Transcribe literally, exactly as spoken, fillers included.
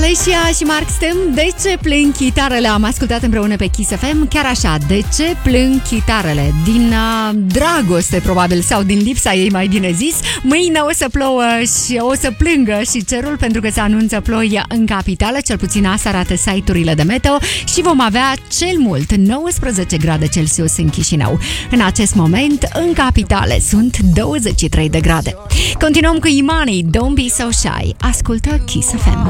Alessia și Mark Stem, De ce plâng chitarele? Am ascultat împreună pe Kiss F M. Chiar așa, de ce plâng chitarele? Din uh, dragoste, probabil, sau din lipsa ei, mai bine zis. Mâine o să plouă și o să plângă și cerul, pentru că se anunță ploi în capitală. Cel puțin asta arată site-urile de meteo. Și vom avea cel mult nouăsprezece grade Celsius în Chișinău. În acest moment, în capitale, sunt douăzeci și trei de grade. Continuăm cu Imani, Don't Be So Shy. Ascultă Kiss F M.